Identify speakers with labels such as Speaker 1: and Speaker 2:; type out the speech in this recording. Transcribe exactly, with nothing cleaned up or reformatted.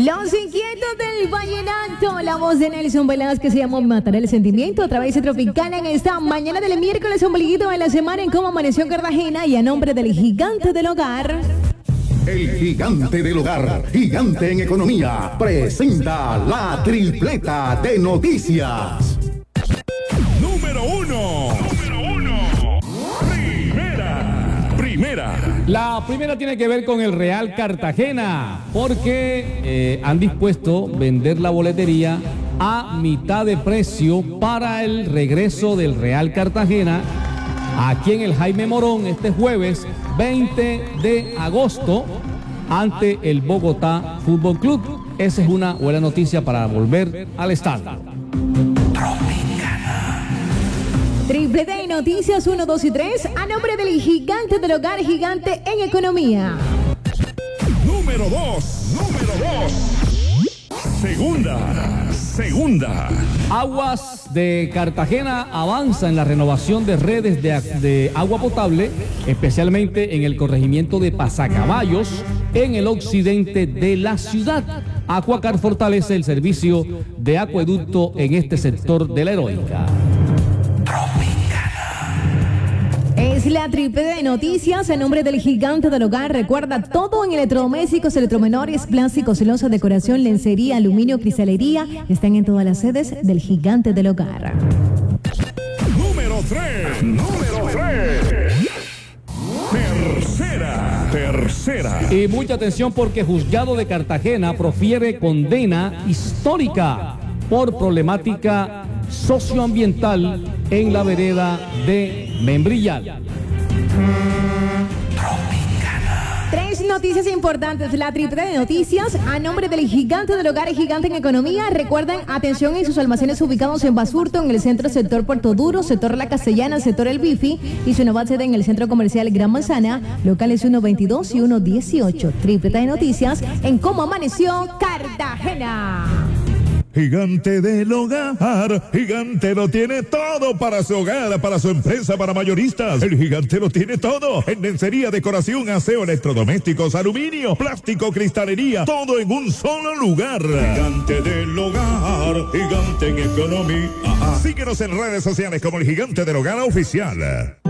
Speaker 1: Los inquietos del vallenato, la voz de Nelson Velázquez se llama Matar el Sentimiento a través de Tropicana en esta mañana del miércoles, ombliguito de la semana en Cómo Amaneció Cartagena, y a nombre del gigante del hogar.
Speaker 2: El gigante del hogar, gigante en economía, presenta la tripleta de noticias.
Speaker 3: Número uno. Número uno. Primera. Primera.
Speaker 4: La primera tiene que ver con el Real Cartagena, porque eh, han dispuesto vender la boletería a mitad de precio para el regreso del Real Cartagena aquí en el Jaime Morón este jueves veinte de agosto ante el Bogotá Fútbol Club. Esa es una buena noticia para volver al estadio.
Speaker 1: Tripleta de noticias uno, dos y tres a nombre del gigante del hogar, gigante en economía.
Speaker 3: Número dos. Número dos. Segunda. Segunda.
Speaker 4: Aguas de Cartagena avanza en la renovación de redes de, de agua potable, especialmente en el corregimiento de Pasacaballos, en el occidente de la ciudad. Acuacar fortalece el servicio de acueducto en este sector de la Heroica.
Speaker 1: Es la tripleta de noticias en nombre del gigante del hogar. Recuerda todo en electrodomésticos, electromenores, plásticos, celosas, decoración, lencería, aluminio, cristalería. Están en todas las sedes del gigante del hogar.
Speaker 3: Número tres. Número tres. Tercera. Tercera.
Speaker 4: Y mucha atención porque Juzgado de Cartagena profiere condena histórica por problemática socioambiental en la vereda de Membrillal.
Speaker 1: Tres noticias importantes, la tripleta de noticias a nombre del gigante del hogar y gigante en economía. Recuerden, atención en sus almacenes ubicados en Basurto, en el centro sector Puerto Duro, sector La Castellana, sector El Bifi, y su nueva sede en el centro comercial Gran Manzana, locales uno veintidós y uno dieciocho. Tripleta de noticias en Cómo Amaneció Cartagena.
Speaker 3: Gigante del hogar, Gigante lo tiene todo para su hogar, para su empresa, para mayoristas. El Gigante lo tiene todo en lencería, decoración, aseo, electrodomésticos, aluminio, plástico, cristalería, todo en un solo lugar. Gigante del hogar, Gigante en economía. Síguenos en redes sociales como el Gigante del Hogar Oficial.